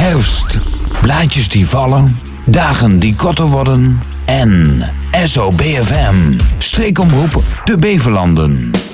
Herfst, blaadjes die vallen, dagen die korter worden en SOBFM, streekomroep de Beverlanden.